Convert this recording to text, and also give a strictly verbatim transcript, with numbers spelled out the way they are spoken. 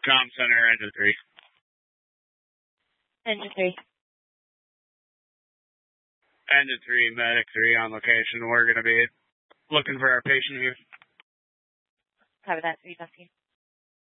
Com Center, Engine three. Engine three. Engine three, Medic three on location. We're going to be looking for our patient here. Cover that, three fifteen.